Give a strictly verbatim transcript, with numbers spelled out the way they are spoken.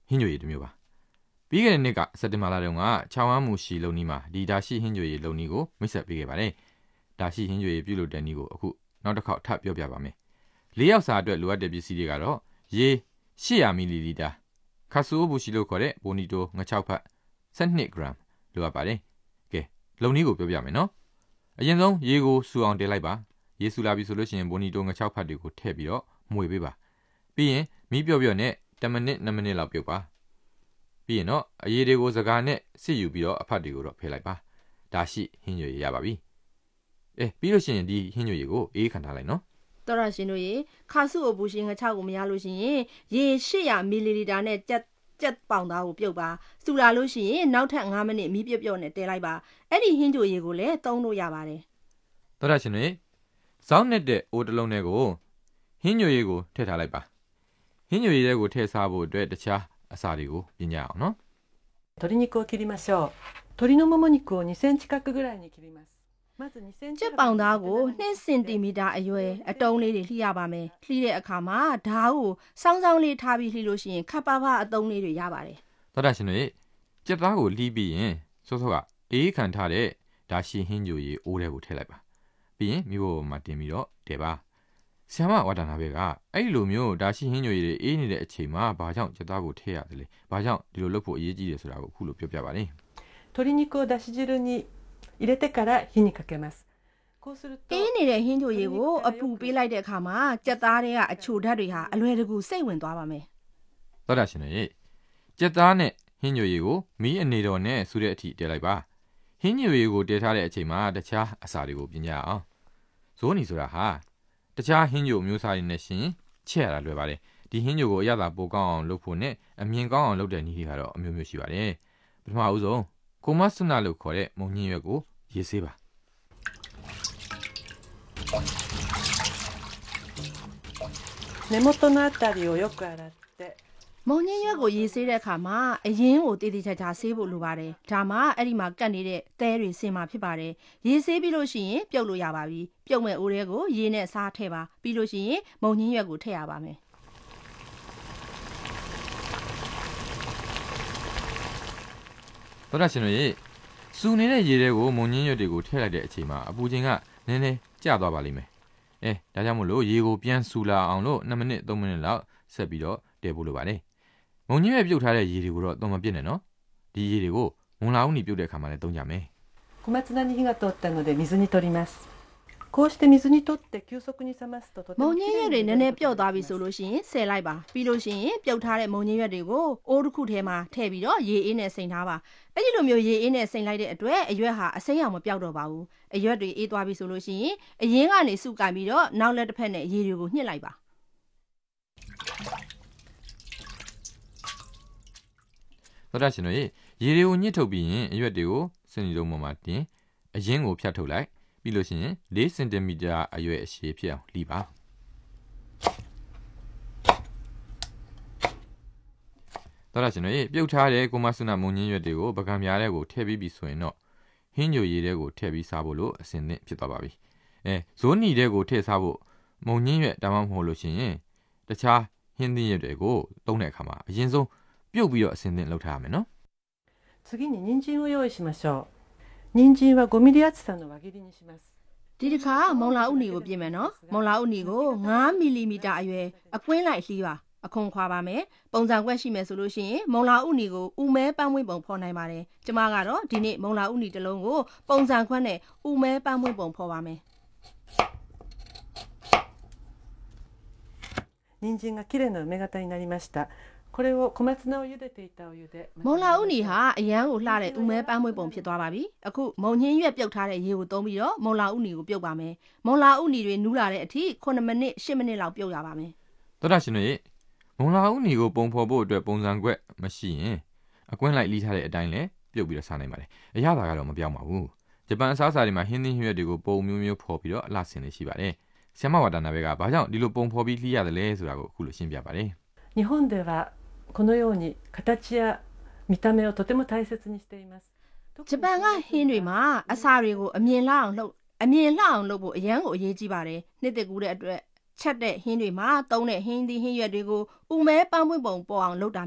ဟင်းညွေတစ်မျိုးပါပြီးခဲ့တဲ့နှစ်ကစက်တင်ဘာလတုန်းကချောင်းဝမ်းမူရှိလုံနီးမှာဒီဒါရှိဟင်းညွေလုံနီးကိုမိတ်ဆက်ပေးခဲ့ပါတယ်ဒါရှိဟင်းညွေပြုလုပ်တဲ့နီးကိုအခုနောက်တစ်ခေါက်ထပ်ပြောပြပါမယ်လေးယောက်စာအတွက်လိုအပ်တဲ့ပစ္စည်းတွေကတော့ရေ၈၀၀မီလီလီတာခါဆူအိုဘူရှိလို့ခေါ်တဲ့ဘိုနီတိုငါးချောက်ဖတ်၁၂ဂရမ်လိုအပ်ပါတယ်ကဲလုံနီးကိုပြောပြမယ်နော်အရင်ဆုံးရေကိုစူအောင်တင်လိုက်ပါရေစူလာပြီဆိုလို့ရှိရင်ဘိုနီတိုငါးချောက်ဖတ်တွေကိုထည့်ပြီးတော့မွေပေးပါပြီးရင်မီးပြော့ပြော့နဲ့တစ်မိနစ်နှစ်မိနစ်လောက်ပြုတ်ပါပြီးရင်တော့အရေတွေကိုစကားနဲ့စစ်ယူပြီးတော့အဖတ်တွေကိုတော့ဖယ်လိုက်ပါဒါရှိဟင်းညွေရပါပြီအဲပြီးလို့ရှိရင်ဒီဟင်းညွေကိုအေးခံထားလိုက်နော်တော်ရရှင်တို့ရေခါစုအိုဘူရှင်ငါချောက်ကိုမရလို့ရှိရင်ရေ၈၀၀မီလီလီတာနဲ့ကြက်ကြက်ပေါင်သားကိုပြုတ်ပါစူလာလို့ရှိရင်နောက်ထပ်၅မိနစ်မီးပြုတ်ပြုတ်နဲ့တဲလိုက်ပါအဲ့ဒီဟင်းညွေကိုလည်းသုံးလို့ရပါတယ်တော်ရရှင်တို့ဇောင်းနဲ့တဲ့အိုးတစ်လုံးထဲကိုဟင်းညွေကိုထည့်ထားလိုက်ပါဟင်းညွေတွေကိုထည့်စားဖို့အတွက်တခြားအစာတွေကိုပြင်ကြအောင်နော်鶏肉を切りましょう鶏のもも肉をにセンチ角ぐらいに切りますまずにセンチကြက်ပေါင်သားကို၂စင်တီမီတာအရွယ်အတုံးလေးတွေလှီးရပါမယ်လှီးတဲ့အခါမှာဓာတ်ကိုစောင်းစောင်းလေးထားပြီးလှီးလို့ရှိရင်ခပ်ပါးပါးအတုံးလေးတွေရပါတယ်တော်တာရှင်တို့ကြက်သားကိုလှီးပြီးရင်စောစောကအေးခံထားတဲ့ဒါရှိဟင်းညိုရီအိုးထဲကိုထည့်လိုက်ပါပြီးရင်မြို့ပေါ်မှာတင်ပြီးတော့တဲပါဆရာမဝါဒနာဘက်ကအဲ့ဒီလိုမျိုးဒါရှိဟင်းညိုရီတွေအေးနေတဲ့အချိန်မှာဘာကြောင့်ကြက်သားကိုထည့်ရတယ်လဲဘာကြောင့်ဒီလိုလုပ်ဖို့အရေးကြီးတယ်ဆိုတာကိုအခုလိုပြောပြပါလိမ့်鶏肉をだし汁に入れてから火にかけますこうするとအေးနေတဲ့ဟင်းညိုရီကိုအပူပေးလိုက်တဲ့အခါမှာကြက်သားတွေကအချိုဓာတ်တွေဟာအလွယ်တကူစိတ်ဝင်သွားပါမယ်တော်တာရှင်တွေကြက်သားနဲ့ဟင်းညိုရီကိုမီးအနေတော်နဲ့ဆူတဲ့အထိတဲလိုက်ပါဟင်းညိုရီကိုတဲထားတဲ့အချိန်မှာတခြားအစာတွေကိုပြင်ကြအောင်ဇိုးနီဆိုတာဟာတခြားဟင်းညိုမျိုးစားတွေနဲ့ရှင်ချက်ရတာလွယ်ပါတယ်ဒီဟင်းညိုကိုအရသာပိုကောင်းအောင်လုပ်ဖို့နဲ့အမြင်ကောင်းအောင်လုပ်တဲ့နည်းတွေကတော့အမျိုးမျိုးရှိပါတယ်ပထမဦးဆုံးကိုမဆုနာလို့ခေါ်တဲ့မုံညင်းရွက်ကိုရေဆေးပါ根元のあたりをよく洗ってမုံညင်းရွက်ကိုရေဆေးတဲ့အခါမှာအရင်ကိုတည်တည်ချာချာဆေးဖို့လိုပါတယ်ဒါမှအဲ့ဒီမှာကတ်နေတဲ့သဲတွေဆင်မှာဖြစ်ပါတယ်ရေဆေးပြီးလို့ရှိရင်ပြုတ်လို့ရပါပြီပြုတ်မဲ့အိုးထဲကိုရေနဲ့စားထည့်ပါပြီးလို့ရှိရင်မုံညင်းရွက်ကိုထည့်ရပါမယ်တော်ရရှင်တို့ရေစူနေတဲ့ရေတွေကိုမုံညင်းရွက်တွေကိုထည့်လိုက်တဲ့အချိန်မှာအပူချိန်ကနည်းနည်းကျသွားပါလိမ့်မယ်အဲဒါကြောင့်မို့လို့ရေကိုပြန်စူလာအောင်လို့နှစ်မိနစ်သုံးမိနစ်လောက်ဆက်ပြီးတော့တည်ဖို့လိုပါတယ်မုံညင်းရွက်ပြုတ်ထားတဲ့ရေတွေကိုတော့သုံးမပြစ်နဲ့နော်ဒီရေတွေကိုမုံလာဦးနီပြုတ်တဲ့အခါမှာလည်းသုံးကြမယ်小松菜に火が通ったので水に取りますこうして水に取って急速に冷ますととてもမုံညင်းရွက်တွေနည်းနည်းပြုတ်သွားပြီဆိုလို့ရှိရင်ဆယ်လိုက်ပါပြီးလို့ရှိရင်ပြုတ်ထားတဲ့မုံညင်းရွက်တွေကိုအိုးတစ်ခုထဲမှာထည့်ပြီးတော့ရေအေးနဲ့စိမ်ထားပါအဲ့ဒီလိုမျိုးရေအေးနဲ့စိမ်လိုက်တဲ့အတွက်အရွက်ဟာအစိမ်းအောင်မပြောက်တော့ပါဘူးအရွက်တွေအေးသွားပြီဆိုလို့ရှိရင်အရင်ကနေစုကင်ပြီးတော့နောက်လက်တစ်ဖက်နဲ့ရေတွေကိုညှစ်လိုက်ပါတော်ရရှင်တို့ရေတွေကိုညှစ်ထုတ်ပြီးရင်အရွက်တွေကိုစင်နီလုံးပေါ်မှာတင်အရင်ကိုဖြတ်ထုတ်လိုက်ပြီးလို့ရှိရင်၄စင်တီမီတာအရွယ်အရှည်ဖြစ်အောင်လှီပါတော်ရရှင်တို့ရေပြုတ်ထားတဲ့ကိုမဆုနာမုံညင်းရွက်တွေကိုပကံပြားထဲကိုထည့်ပြီးပြီဆိုရင်တော့ဟင်းညိုရည်တွေကိုထည့်ပြီးစားဖို့လို့အဆင်သင့်ဖြစ်သွားပါပြီအဲဇိုးနီတွေကိုထည့်စားဖို့မုံညင်းရွက်ဒါမှမဟုတ်လို့ရှိရင်တခြားဟင်းသီးရွက်တွေကိုသုံးတဲ့အခါမှာအရင်ဆုံးပြုတ်ပြီးတော့အဆင်သင့်လုပ်ထားရမယ်နော်次に人参を用意しましょう人参はごミリ厚さの輪切りにしますဒီတစ်ခါမုံလာဥနီကိုပြင်မယ်နော်မုံလာဥနီကို၅မီလီမီတာအရွယ်အကွင်းလိုက်လှီးပါအခွန်ခွာပါမယ်ပုံစံကွက်ရှိမယ်ဆိုလို့ရှိရင်မုံလာဥနီကိုဥမဲပန်းမွေးပုံဖော်နိုင်ပါတယ်ကျမကတော့ဒီနေ့မုံလာဥနီတစ်လုံးကိုပုံစံခွက်နဲ့ဥမဲပန်းမွေးပုံဖော်ပါမယ်人参が綺麗な梅型になりましたこれを小松菜を茹でていたお湯でမုံလာဥနီဟာအရန်ကိုလှတဲ့ဥမဲပန်းမွေးပုံဖြစ်သွားပါပြီအခုမုံညင်းရွက်ပြုတ်ထားတဲ့ရေကိုသုံးပြီးတော့မုံလာဥနီကိုပြုတ်ပါမယ်မုံလာဥနီတွေနူးလာတဲ့အထိ9မိနစ်10မိနစ်လောက်ပြုတ်ရပါမယ်တော်တာရှင်တို့မုံလာဥနီကိုပုံဖော်ဖို့အတွက်ပုံစံကွက်မရှိရင်အကွင်းလိုက်လှီးထားတဲ့အတိုင်းလဲပြုတ်ပြီးတော့စားနိုင်ပါတယ်အရသာကတော့မပြောင်းပါဘူးဂျပန်အစားအစာတွေမှာဟင်းသီးဟင်းရွက်တွေကိုပုံမျိုးမျိုးဖော်ပြီးတော့အလှဆင်နေရှိပါတယ်ဆ iam ဝါဒနာဘက်ကဘာကြောင့်ဒီလိုပုံဖော်ပြီးလှီးရတယ်လဲဆိုတာကိုအခုလိုရှင်းပြပါတယ်日本ではこのように形や見た目をとても大切にしていますဂျပန်ကဟင်းတွေမှာအစာတွေကိုအမြင်လှအောင်လုပ်အမြင်လှအောင်လုပ်ဖို့အရန်ကိုအရေးကြီးပါတယ်နှစ်သက်ကူးတဲ့အတွက်ချက်တဲ့ဟင်းတွေမှာသုံးတဲ့ဟင်းသီးဟင်းရွက်တွေကိုဥမဲပန်းပွင့်ပုံပေါ်အောင်လုပ်တာ